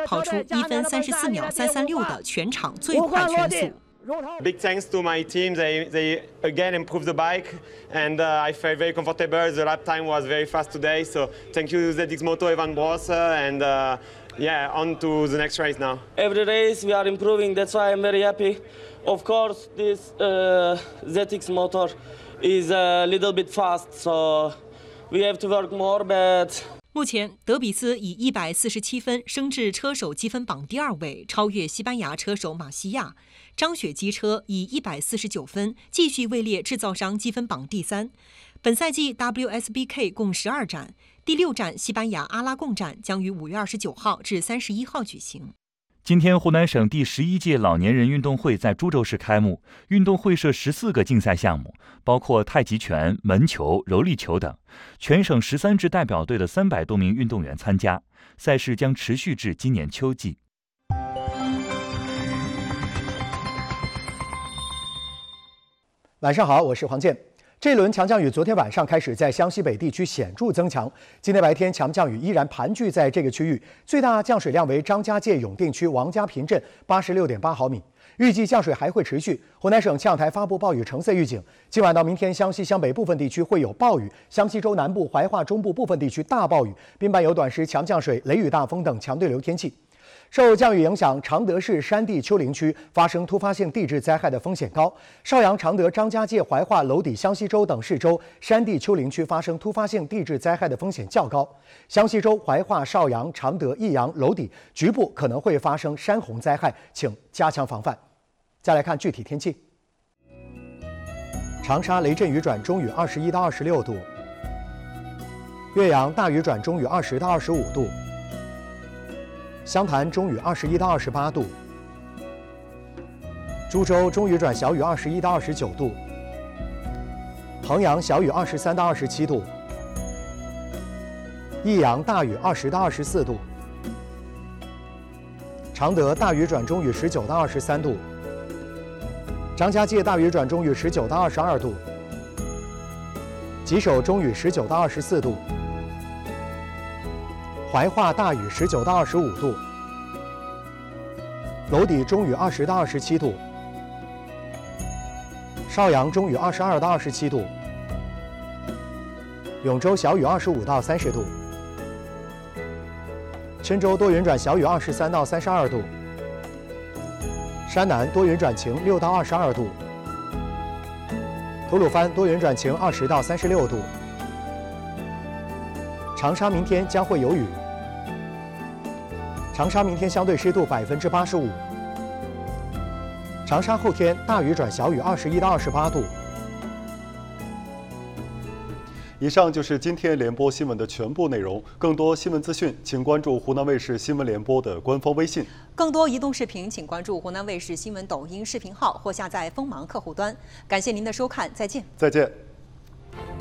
跑出1分34秒336的全场最快圈速。 Big thanks to my team. They again improved the bike, and I felt very comfortable. The lap time was very fast today, so thank you ZX Moto, Evan Brosser, and yeah, on to the next race now. Every race we are improving. That's why I'm very happy. Of course, this ZX motor is a little bit fast, so we have to work more, but. 目前，德比斯以147分升至车手积分榜第2位，超越西班牙车手马西亚。张雪机车以149分继续位列制造商积分榜第3。本赛季 WSBK 共12站，第6站西班牙阿拉贡站将于5月29号至31号举行。 今天，湖南省第11届老年人运动会在株洲市开幕。运动会设14个竞赛项目，包括太极拳、门球、柔力球等。全省13支代表队的300多名运动员参加。赛事将持续至今年秋季。 晚上好，我是黄健。这轮强降雨昨天晚上开始在湘西北地区显著增强，今天白天强降雨依然盘踞在这个区域，最大降水量为张家界永定区王家坪镇86.8毫米，预计降水还会持续。湖南省气象台发布暴雨橙色预警，今晚到明天湘西湘北部分地区会有暴雨，湘西州南部、怀化中部部分地区大暴雨，并伴有短时强降水、雷雨大风等强对流天气。受降雨影响，常德市山地丘陵区发生突发性地质灾害的风险高；邵阳、常德、张家界、怀化、娄底、湘西州等市州山地丘陵区发生突发性地质灾害的风险较高。湘西州、怀化、邵阳、常德、益阳、娄底局部可能会发生山洪灾害，请加强防范。再来看具体天气：长沙雷阵雨转中雨21到26度，岳阳大雨转中雨20到25度。湘潭中雨21到28度，株洲中雨转小雨21到29度，衡阳小雨23到27度，益阳大雨20到24度，常德大雨转中雨19到23度，张家界大雨转中雨19到22度，吉首中雨19到24度。怀化大雨19到25度，娄底中雨20到27度，邵阳中雨22到27度，永州小雨25到30度，郴州多云转小雨23到32度，山南多云转晴6到22度，吐鲁番多云转晴20到36度，长沙明天将会有雨。长沙明天相对湿度85%，长沙后天大雨转小雨21到28度。 以上就是今天联播新闻的全部内容。更多新闻资讯，请关注湖南卫视新闻联播的官方微信。 更多移动视频，请关注湖南卫视新闻抖音视频号或下载锋芒客户端。感谢您的收看，再见。 再见。